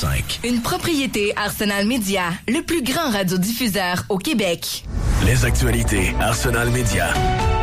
105. Une propriété Arsenal Média, le plus grand radiodiffuseur au Québec. Les actualités Arsenal Média.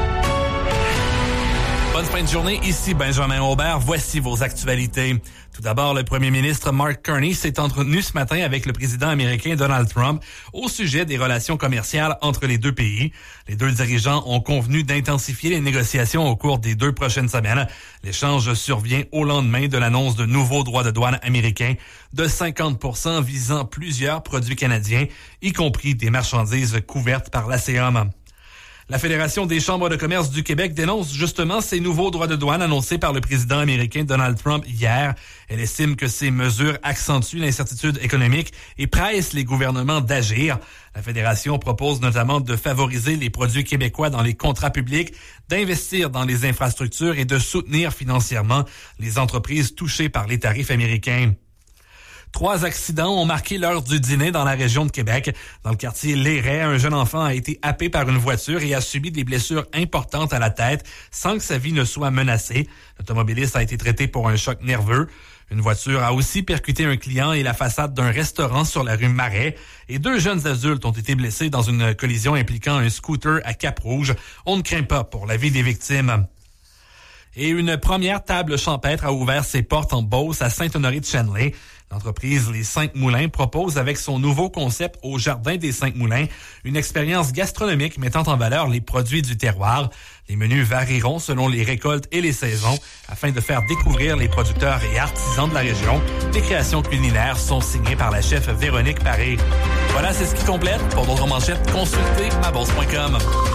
Bonne fin de journée, ici Benjamin Aubert. Voici vos actualités. Tout d'abord, le premier ministre Mark Carney s'est entretenu ce matin avec le président américain Donald Trump au sujet des relations commerciales entre les deux pays. Les deux dirigeants ont convenu d'intensifier les négociations au cours des 2 prochaines semaines. L'échange survient au lendemain de l'annonce de nouveaux droits de douane américains de 50% visant plusieurs produits canadiens, y compris des marchandises couvertes par l'ASEAN. La Fédération des chambres de commerce du Québec dénonce justement ces nouveaux droits de douane annoncés par le président américain Donald Trump hier. Elle estime que ces mesures accentuent l'incertitude économique et pressent les gouvernements d'agir. La Fédération propose notamment de favoriser les produits québécois dans les contrats publics, d'investir dans les infrastructures et de soutenir financièrement les entreprises touchées par les tarifs américains. 3 accidents ont marqué l'heure du dîner dans la région de Québec. Dans le quartier Léret, un jeune enfant a été happé par une voiture et a subi des blessures importantes à la tête sans que sa vie ne soit menacée. L'automobiliste a été traité pour un choc nerveux. Une voiture a aussi percuté un client et la façade d'un restaurant sur la rue Marais. Et 2 jeunes adultes ont été blessés dans une collision impliquant un scooter à Cap-Rouge. On ne craint pas pour la vie des victimes. Et une première table champêtre a ouvert ses portes en Beauce à Saint-Honoré-de-Chenley. L'entreprise Les 5 Moulins propose avec son nouveau concept au Jardin des 5 Moulins une expérience gastronomique mettant en valeur les produits du terroir. Les menus varieront selon les récoltes et les saisons afin de faire découvrir les producteurs et artisans de la région. Les créations culinaires sont signées par la chef Véronique Paré. Voilà, c'est ce qui complète. Pour d'autres manchettes, consultez mabourse.com.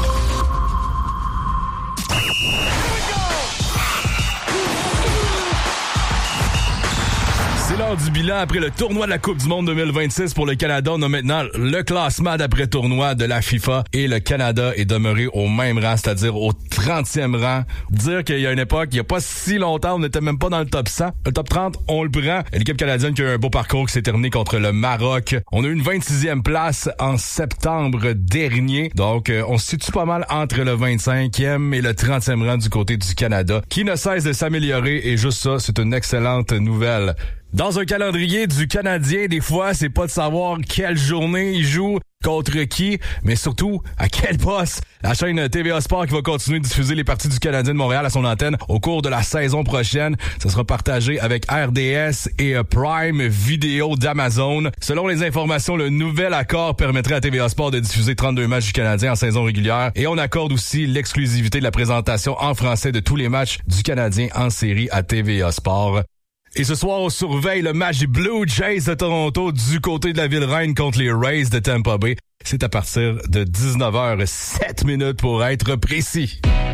C'est l'heure du bilan après le tournoi de la Coupe du Monde 2026 pour le Canada. On a maintenant le classement d'après-tournoi de la FIFA et le Canada est demeuré au même rang, c'est-à-dire au 30e rang. Dire qu'il y a une époque, il n'y a pas si longtemps, on n'était même pas dans le top 100. Le top 30, on le prend. L'équipe canadienne qui a eu un beau parcours qui s'est terminé contre le Maroc. On a eu une 26e place en septembre dernier. Donc, on se situe pas mal entre le 25e et le 30e rang du côté du Canada, qui ne cesse de s'améliorer et juste ça, c'est une excellente nouvelle. Dans un calendrier du Canadien, des fois, c'est pas de savoir quelle journée il joue, contre qui, mais surtout à quel poste. La chaîne TVA Sport qui va continuer de diffuser les parties du Canadien de Montréal à son antenne au cours de la saison prochaine. Ça sera partagé avec RDS et Prime Video d'Amazon. Selon les informations, le nouvel accord permettrait à TVA Sport de diffuser 32 matchs du Canadien en saison régulière et on accorde aussi l'exclusivité de la présentation en français de tous les matchs du Canadien en série à TVA Sport. Et ce soir, on surveille le match des Blue Jays de Toronto du côté de la Ville-Reine contre les Rays de Tampa Bay. C'est à partir de 19h07 pour être précis.